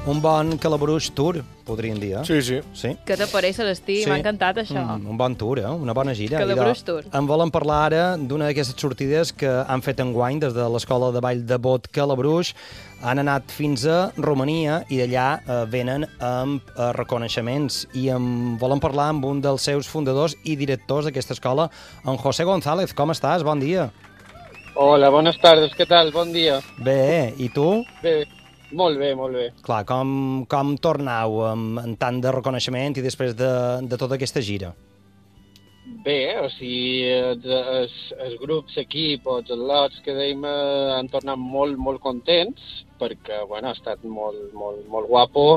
Un bon Calabruix tour, podríem dir, eh? Sí. Què te pareix, Celestí? M'ha encantat, això. Un bon tour, una bona gira. Calabruix tour. En volen parlar ara d'una d'aquestes sortides que han fet enguany des de l'Escola de Ball de Bot Calabruix. Han anat fins a Romania i d'allà venen amb reconeixements. I volen parlar amb un dels seus fundadors i directors d'aquesta escola, en José González. Com estàs? Bon dia. Hola, buenas tardes, què tal? Bon dia. Bé, i tu? Bé, molt bé, molt bé. Clar, com tornau amb tant de reconeixement i després de tota aquesta gira? Bé, o sigui, els grups, equips, els lots que dèiem han tornat molt, molt contents perquè, bueno, ha estat molt, molt, molt guapo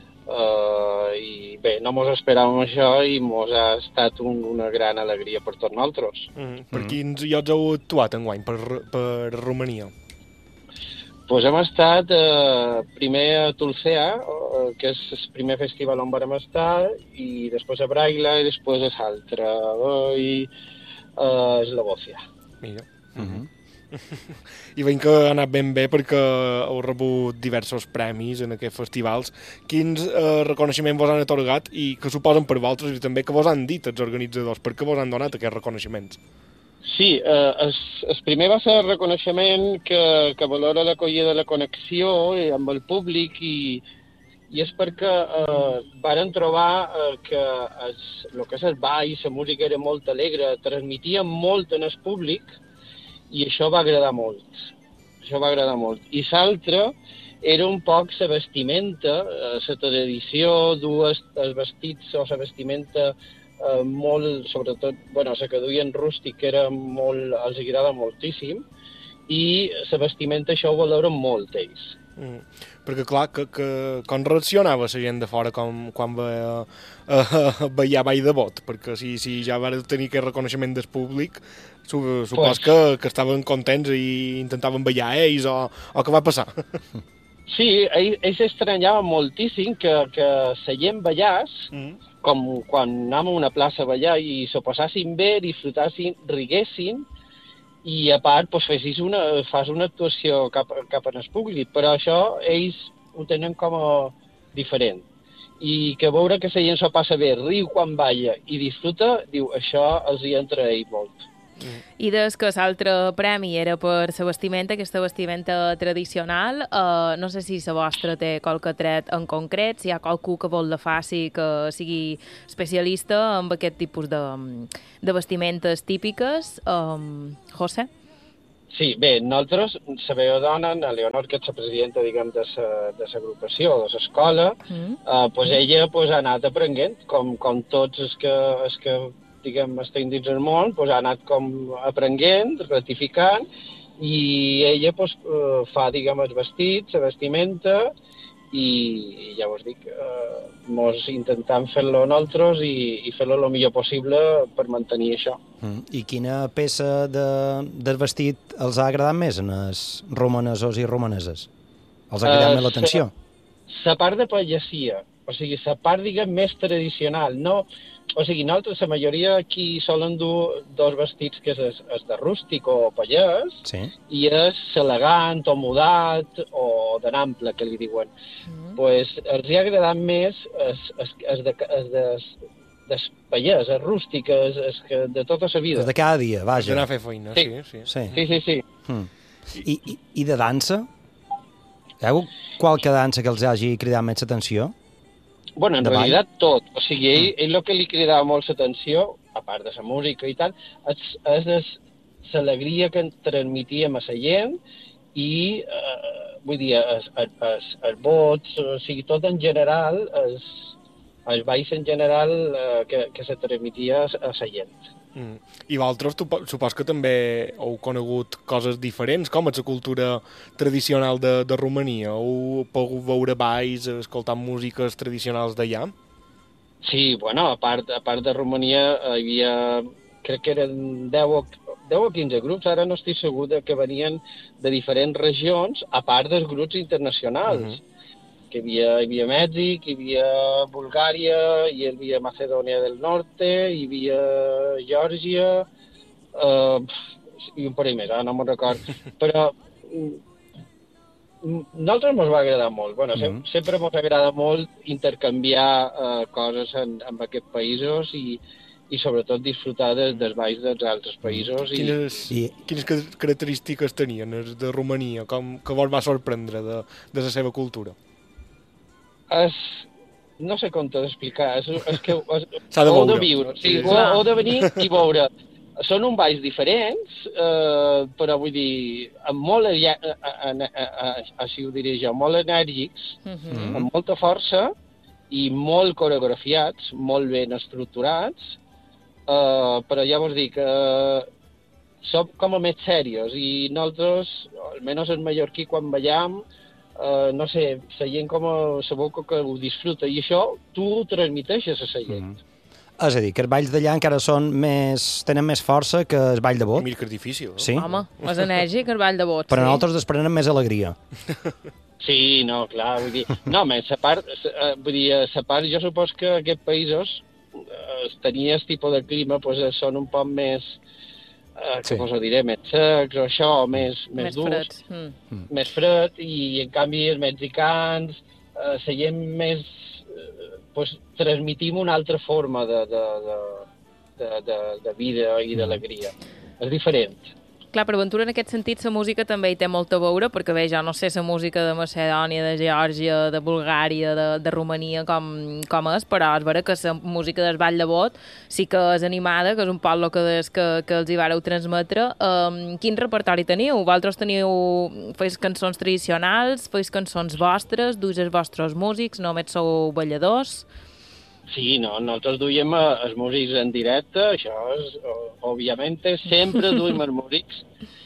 i bé, no mos esperàvem això i mos ha estat una gran alegria per tots nosaltres. Per quins llocs heu actuat enguany per Romania? Pues hem estat primer a Tulcea, que és el primer festival on vam estar, i després a Braila, i després a l'altre, a Eslovòcia. Mira. I veiem que ha anat ben bé perquè heu rebut diversos premis en aquests festivals. Quins reconeixements vos han atorgat i què suposen per vosaltres i també què vos han dit els organitzadors? Per què vos han donat aquests reconeixements? Sí, el primer va ser el reconeixement que valora l'acollida de la connexió amb el públic i és perquè varen trobar que el que és el ball, la música era molt alegre, transmetia molt en el públic i això va agradar molt. I l'altre era un poc la vestimenta, la tradició, dur els vestits o la vestimenta molt, sobretot, bueno, la que duien rústic, que era molt, els agrada moltíssim, i la vestimenta això ho valoren molt ells. Perquè, clar, com reaccionava la gent de fora quan veia Ball de Bot? Perquè si ja va tenir aquest reconeixement del públic, supos que estaven contents i intentaven ballar ells, o què va passar? Sí, ells estranyaven moltíssim que la gent ballàs, com quan anàvem a una plaça a ballar i s'ho passassin bé, disfrutassin, riguessin, i a part fas una actuació cap al públic, però això ells ho tenen com a diferent. I que veure que la gent s'ho passa bé, riu quan balla i disfruta, diu, això els hi entra a ell molt. I des que l'altre premi era per la vestimenta, aquesta vestimenta tradicional, no sé si la vostra té qualque tret en concret, si hi ha qualcú que vol la faci que sigui especialista en aquest tipus de vestimentes típiques. José? Sí, bé, nosaltres, la meva dona, la Leonor, que és la presidenta, diguem, de l'agrupació, de l'escola, ella ha anat aprenent, com tots els que diguem, estem dins el món, ha anat com aprenent, ratificant, i ella fa, diguem, els vestits, la vestimenta, i ja us dic, mos intentem fer-lo nosaltres i fer-lo el millor possible per mantenir això. I quina peça del vestit els ha agradat més en els romanesos i romaneses? Els ha cridat més l'atenció? La part de pagesia, o sigui, la part, diguem, més tradicional, no... O sigui, nosaltres, la majoria aquí solen dur dos vestits, que és el de rústic o pagès, i és elegant o mudat o de n'ample, que li diuen. Doncs els ha agradat més el de pagès, el rústic, de tota la vida. Els de cada dia, vaja. D'anar a fer feina, sí. I de dansa? Hi ha hagut qualque dansa que els hagi cridat més l'atenció? Bueno, en realitat tot. O sigui, ell el que li cridava molt l'atenció, a part de la música i tal, és l'alegria que transmitíem a la gent i, vull dir, els vots, o sigui, tot en general, els balls en general que se transmitia a la gent. I vosaltres supos que també heu conegut coses diferents, com és la cultura tradicional de Romania? Heu pogut veure balls, escoltar músiques tradicionals d'allà? Sí, bueno, a part de Romania hi havia, crec que eren 10 o 15 grups, ara no estic segur que venien de diferents regions, a part dels grups internacionals. Que hi havia Mèxic, hi havia Bulgària, hi havia Macedònia del Norte, hi havia Geòrgia, i un parell més, no me'n record. Però Nosaltres ens va agradar molt. Bueno, sempre ens agrada molt intercanviar coses amb aquests països i sobretot disfrutar dels balls dels altres països. Quines característiques tenien els de Romania? Que vos va sorprendre de la seva cultura? No sé com t'ho d'explicar. És que s'ha de veure. Heu de viure. Sí, heu de venir i veure. Són uns balls diferents, però vull dir, molt, així ho diré jo, molt enèrgics, amb molta força i molt coreografiats, molt ben estructurats, però ja vos dic, som com a més serios i nosaltres, almenys el mallorquí, quan ballam, no sé, la gent com se veu que ho disfruta i això tu ho transmiteixes a la gent. És a dir, que els balls d'allà encara tenen més força que el ball de bot. Mira que és difícil. Sí? Home, és enèrgic el ball de bot. Però nosaltres desprenen més alegria. Sí, no, clar, vull dir... No, més a part, jo supos que aquests països tenia aquest tipus de clima, doncs són un poc més, com us ho diré, més secs o això, més durs. Més fred, i en canvi els mexicans, la gent més... transmitim una altra forma de vida i d'alegria. És diferent. Clar, però Ventura, en aquest sentit, la música també hi té molt a veure, perquè bé, jo no sé la música de Macedònia, de Geòrgia, de Bulgària, de Romania, com és, però és vera que la música del ball de bot sí que és animada, que és un poc el que els hi vareu transmetre. Quin repertori teniu? Vosaltres feis cançons tradicionals, feis cançons vostres, duis els vostres músics, només sou balladors? Sí, no, nosaltres duiem els músics en directe, això és, òbviament, sempre duim els músics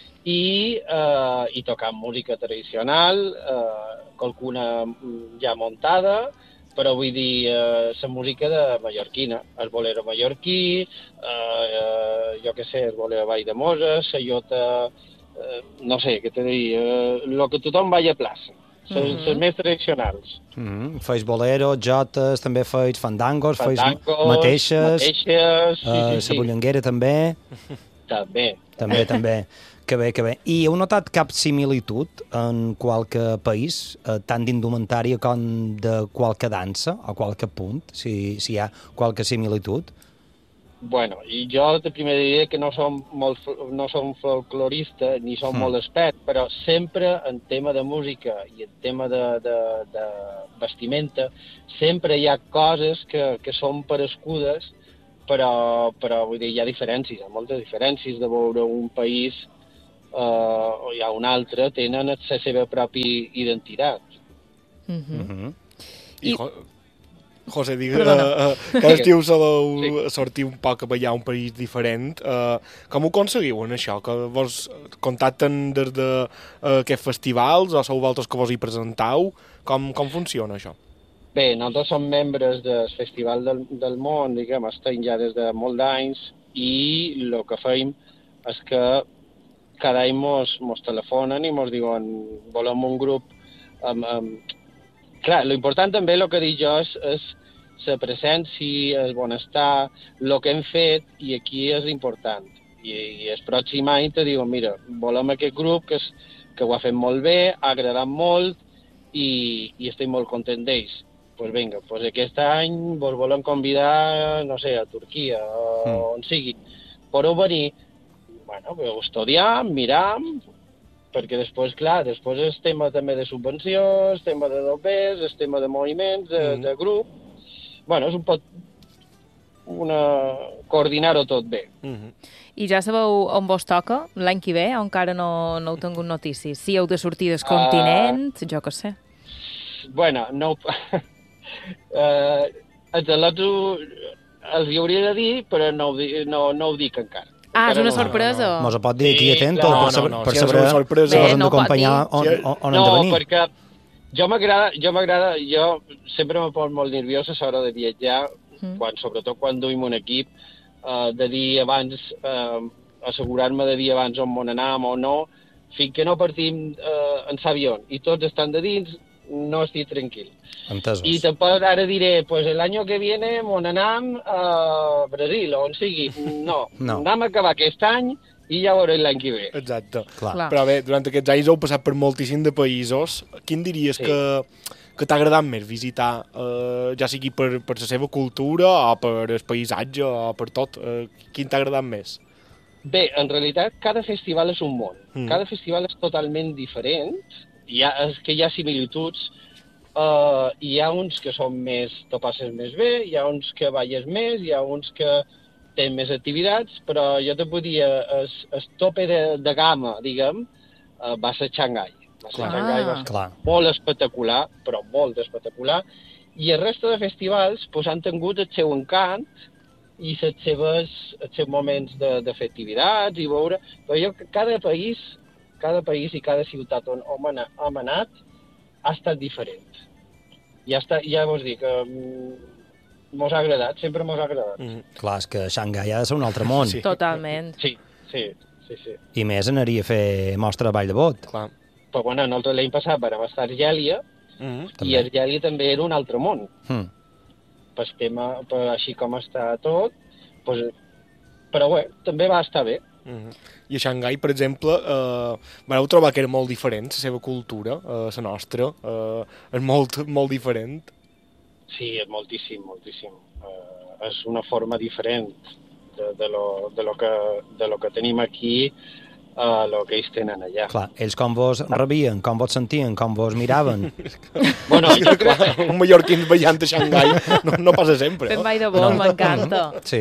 i tocam música tradicional, qualcuna ja muntada, però vull dir, la música de mallorquina, el bolero mallorquí, jo què sé, el bolero Vall de Moses, la iota, no sé, què t'he de dir, el que tothom balla a plaça. Les més tradicionals. Feis bolero, jotes, també feis fandangos, feis mateixes, la bullanguera també. També. Que bé. I heu notat cap similitud en qualque país, tant d'indumentària com de qualque dansa, o qualque punt, si hi ha qualque similitud? Bueno, i jo primer diré que no som folcloristes ni som molt experts, però sempre en tema de música i en tema de vestimenta sempre hi ha coses que són parescudes, però vull dir, hi ha diferències, hi ha moltes diferències de veure un país o hi ha un altre, tenen la seva pròpia identitat. José, cada estiu soleu sortir un poc a ballar a un país diferent. Com ho aconseguiu, en això? Que vos contacten des d'aquests festivals o sou vosaltres que vos hi presentau? Com funciona això? Bé, nosaltres som membres del Festival del Món, diguem, estem ja des de molt d'anys i el que fem és que cada any mos telefonen i mos diuen volem un grup Clar, l'important també, el que dic jo, és la presència, el benestar, el que hem fet, i aquí és important. I el pròxim any te diuen, mira, volem aquest grup que ho ha fet molt bé, ha agradat molt i estem molt contents d'ells. Doncs vinga, aquest any vos volem convidar, no sé, a Turquia o on sigui. Podeu venir, bueno, estudiam, miram, perquè després, clar, després és tema també de subvencions, tema de doblers, és tema de moviments, de grup. Bueno, és un pot coordinar-ho tot bé. I ja sabeu on vos toca l'any que ve, o encara no heu tingut notícies? Si heu de sortir del continent, jo què sé. Bueno, no... els hi hauria de dir, però no ho dic encara. És una sorpresa. Mos ho pot dir aquí atent per saber si ens hem d'acompanyar on hem de venir. No, perquè jo sempre me poso molt nerviós a l'hora de viatjar, sobretot quan duim un equip, de dir abans, assegurar-me de dir abans on m'on anam o no, fins que no partim en l'avió i tots estan de dins, no estic tranquil. Entesos. I tampoc ara diré, pues el año que viene m'on anam a Brasil o on sigui. No, anem a acabar aquest any i ja veurem l'any que ve. Exacte. Clar. Però bé, durant aquests anys heu passat per moltíssim de països. Quin diries que t'ha agradat més visitar, ja sigui per la seva cultura o per el paisatge o per tot? Quin t'ha agradat més? Bé, en realitat, cada festival és un món. Cada festival és totalment diferent. És que hi ha similituds. Hi ha uns que són més, t'ho passes més bé, hi ha uns que balles més, hi ha uns que tenen més activitats, però jo te puc dir, el tope de gamma, diguem, va ser Xangai. Xangai va ser molt espectacular, però molt espectacular, i el resta de festivals han tingut el seu encant i els seus moments de fer activitats i veure, però jo cada país i cada ciutat on hem anat ha estat diferent. Ja vos dic que mos ha agradat, sempre mos ha agradat. Clar, és que Xangai ha de ser un altre món. Sí. Totalment. Sí. I més anaria a fer mostra de ball de bot. Clar. Però bueno, nosaltres l'any passat vam estar a Argèlia, i Argèlia també era un altre món. Per així com està tot, però bé, també va estar bé. I a Xangai, per exemple, vau trobar que era molt diferent, la seva cultura, la nostra, és molt, molt diferent. Sí, és moltíssim. És una forma diferent de lo que tenim aquí a lo que ells tenen allà. Clar, ells com vos rebien, com vos sentien, com vos miraven. Bueno, jo crec que... Un mallorquí ballant a Xangai no passa sempre. Fent ball de bot, m'encanta. Sí.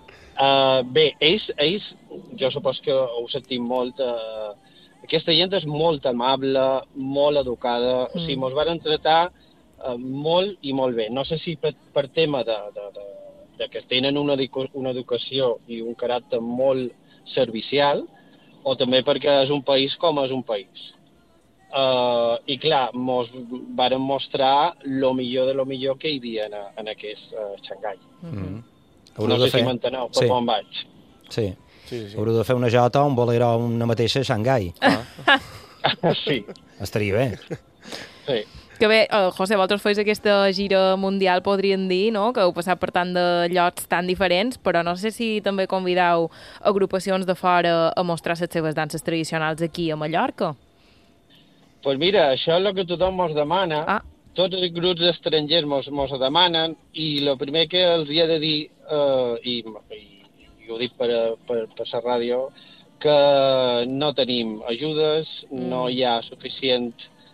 Bé, ells, jo supos que ho sentim molt, aquesta gent és molt amable, molt educada, o sigui, mos van tratar molt i molt bé. No sé si per tema de que tenen una educació i un caràcter molt servicial, o també perquè és un país com és un país. I clar, mos varen mostrar lo millor de lo millor que hi havia en aquest Xangai. No sé si m'enteneu, per on vaig. Sí. Haureu de fer una jota o un bolero o una mateixa a Xangai. Sí. Estaria bé. Sí. Que bé, José, vosaltres feis aquesta gira mundial, podríem dir, no?, que heu passat per tant de llocs tan diferents, però no sé si també convideu agrupacions de fora a mostrar les seves danses tradicionals aquí a Mallorca. Pues mira, això és el que tothom mos demana. Tots els grups estrangers mos demanen, i el primer que els hi he de dir, i ho dic per la ràdio, que no tenim ajudes, no hi ha suficient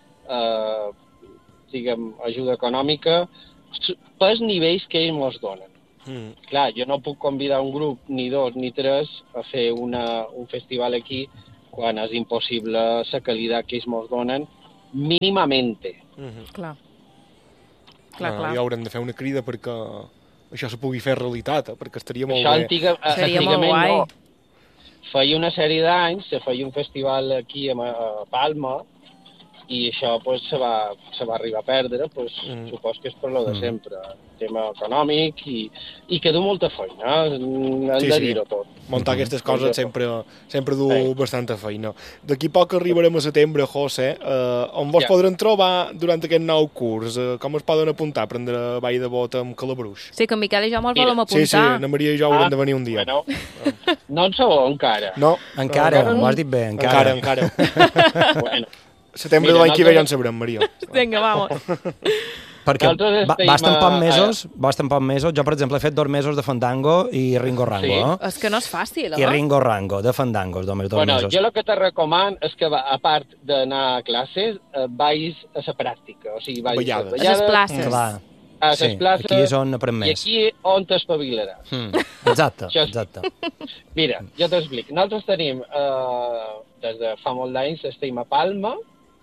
ajuda econòmica pels nivells que ells ens donen. Clar, jo no puc convidar un grup, ni dos, ni tres, a fer un festival aquí quan és impossible la qualitat que ells ens donen mínimamente. Clar. I haurem de fer una crida perquè això se pugui fer realitat, perquè estaria molt bé. Seria molt guai. No. Feia una sèrie d'anys, se feia un festival aquí a Palma, i això se va arribar a perdre, supos que és per lo de sempre, tema econòmic, i que du molta feina, hem de dir-ho tot. Muntar aquestes coses sempre du bastanta feina. D'aquí poc arribarem a setembre, José, on vos podran trobar durant aquest nou curs? Com es poden apuntar a prendre ball de bot amb Calabruix? Sí, que en Miquel i jo me'ls volem apuntar. Sí, na Maria i jo haurem de venir un dia. No en sabeu encara? No. Encara, ho has dit bé, encara. Bueno. Setembre de l'any que ve ja en sabrem, Maria. Vinga, vamos. Perquè basten pocs mesos. Jo, per exemple, he fet 2 mesos de Fandango i Ringo Rango. És que no és fàcil, I Ringo Rango, de Fandango, només 2 mesos. Jo el que te recomano és que, a part d'anar a classes, vagis a la pràctica. O sigui, vagis a les places. A les places. Aquí és on aprèn més. I aquí on t'espavilaràs. Exacte. Mira, jo t'explico. Nosaltres tenim, des de fa molt d'anys, estem a Palma,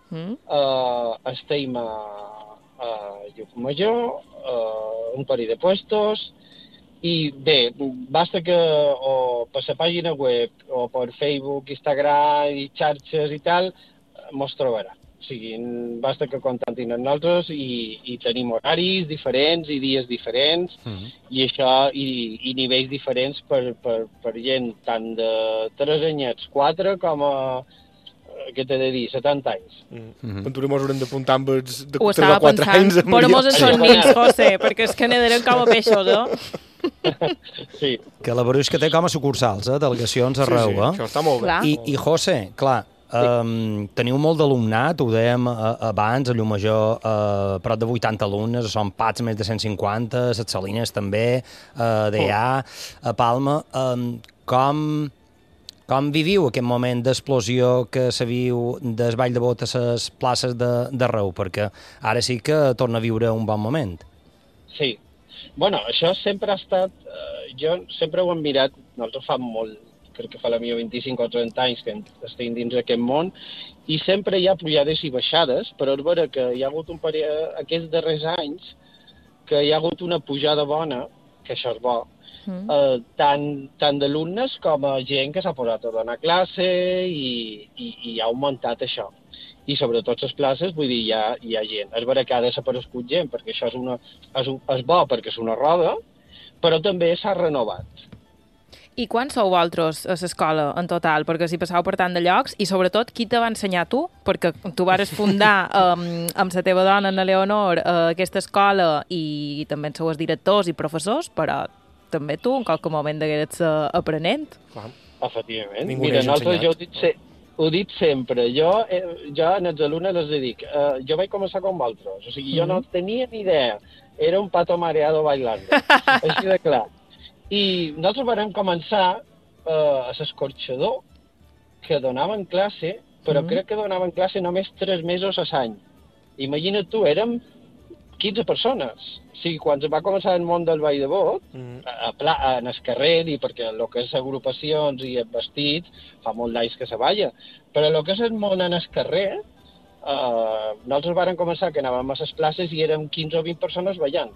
estem a Llucmajor, un parell de puestos, i bé, basta que o per la pàgina web o per Facebook, Instagram i xarxes i tal, mos trobarà. O sigui, basta que contactin amb nosaltres i tenim horaris diferents i dies diferents i això, i nivells diferents per gent tant de 3 anyets, 4, com a què t'he de dir, 70 anys. Ventura mos haurem d'apuntar amb els de 3 o 4 anys. Però mos en són nits, José, perquè és que n'ederem com a peixos, Sí. Que la Bruix que té com a sucursals, delegacions arreu, això està molt bé. Clar. I José, clar, teniu molt d'alumnat, ho dèiem abans, a Llumajor, prop de 80 alumnes, a Son Pats més de 150, a Ses Salines també, a DEA, a Palma. Com viviu aquest moment d'explosió que se viu des Vall de Bot a les places d'arreu? Perquè ara sí que torna a viure un bon moment. Sí. Bueno, això sempre ha estat... jo sempre ho hem mirat, nosaltres fa molt, crec que fa la meva 25 o 30 anys que estem dins d'aquest món, i sempre hi ha pujades i baixades, però és vera que hi ha hagut aquests darrers anys que hi ha hagut una pujada bona, que això és bo, tant d'alumnes com a gent que s'ha posat a donar classe i ha augmentat això. I sobretot les places, vull dir, hi ha gent. És vera que ha desaparegut gent, perquè això és bo perquè és una roda, però també s'ha renovat. I quants sou vosaltres a l'escola en total? Perquè si passeu per tant de llocs, i sobretot, qui te va ensenyar tu? Perquè tu vares fundar amb la teva dona, Ana Leonor, aquesta escola, i també en sou els directors i professors, però també tu en qualque moment degueres aprenent. Efectivament. Ningú Mira, n'és nosaltres ensenyat. ho dic sempre. Jo als alumnes els dic, jo vaig començar com vosaltres. O sigui, jo no tenia ni idea. Era un pato mareado bailando. Així de clar. I nosaltres vam començar a l'escorxador, que donaven classe, però crec que donaven classe només 3 mesos a l'any. Imagina't tu, érem 15 persones. O sigui, quan va començar el món del Vall de Bot, en el carrer, i perquè el que és agrupacions i vestits, fa molt d'anys que se balla, però el que és el món en el carrer, nosaltres vàrem començar que anàvem a les places i érem 15 o 20 persones ballant.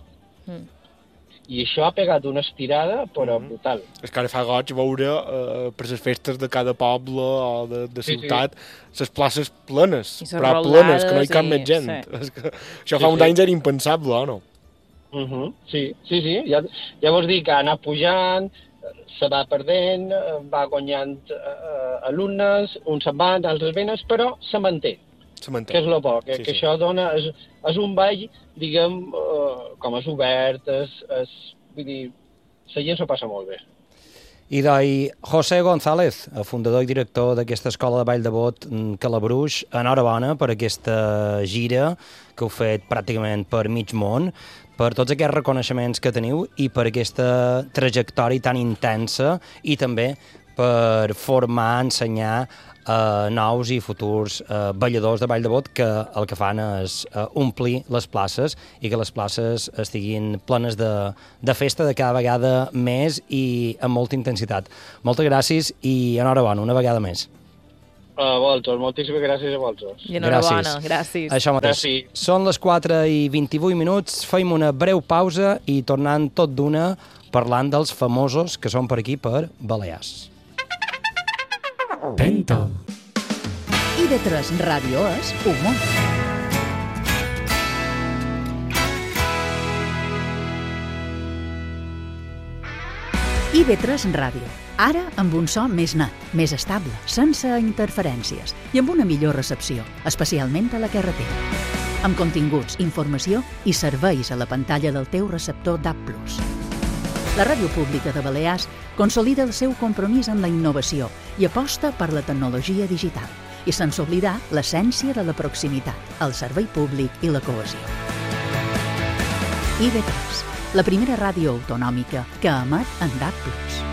I això ha pegat una estirada, però brutal. És que ara fa goig veure per les festes de cada poble o de ciutat les places plenes, però plenes, que no hi cap més gent. És que això fa uns anys era impensable, o no? Sí. Ja vols dir que ha anat pujant, se va perdent, va guanyant alumnes, uns se'n van, altres venen, però se manté. Que és el bo, que això dona... És un ball, diguem, com és obert, vull dir, la gent s'ho passa molt bé. I José González, fundador i director d'aquesta escola de Vall de Bot, Calabruix, enhorabona per aquesta gira que heu fet pràcticament per mig món, per tots aquests reconeixements que teniu i per aquesta trajectòria tan intensa i també per formar, ensenyar nous i futurs balladors de Vall de Bot que el que fan és omplir les places i que les places estiguin plenes de festa de cada vegada més i amb molta intensitat. Moltes gràcies i enhorabona una vegada més. A vosaltres, moltíssimes gràcies a vosaltres. I enhorabona, gràcies. Això mateix. Gràcies. Són les 4:28, feim una breu pausa i tornant tot d'una parlant dels famosos que són per aquí, per Balears. Tento. IB3 Ràdio és humor. IB3 Ràdio. Ara amb un so més net, més estable, sense interferències i amb una millor recepció, especialment a la carretera. Amb continguts, informació i serveis a la pantalla del teu receptor DAB+. La Ràdio Pública de Balears consolida el seu compromís amb la innovació i aposta per la tecnologia digital, i sense oblidar l'essència de la proximitat, el servei públic i la cohesió. IB3, la primera ràdio autonòmica que emet en DAB+.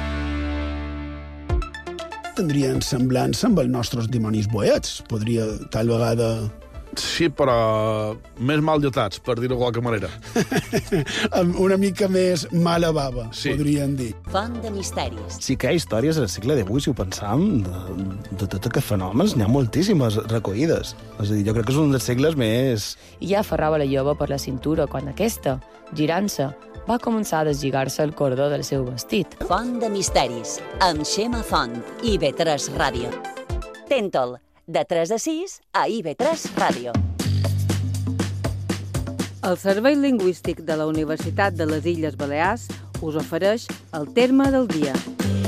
Tindrien semblança amb els nostres dimonis boets. Podria, tal vegada... Sí, però més mal dotats, per dir-ho de qualque manera. Una mica més mala bava, podríem dir. Font de misteris. Sí que hi ha històries al segle XVIII, si ho pensam, de tot aquests fenòmens, n'hi ha moltíssimes recollides. És a dir, jo crec que és un dels segles més... I ja aferrava la jove per la cintura quan aquesta, girant-se, va començar a deslligar-se el cordó del seu vestit. Font de misteris, amb Xema Font, IB3 Ràdio. Tentol, de 3 a 6 a IB3 Ràdio. El Servei Lingüístic de la Universitat de les Illes Balears us ofereix el terme del dia.